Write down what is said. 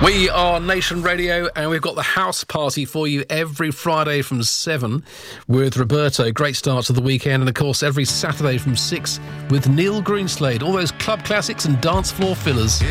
We are Nation Radio, and we've got the house party for you every Friday from 7 with Roberto. Great start to the weekend. And, of course, every Saturday from 6 with Neil Greenslade. All those club classics and dance floor fillers.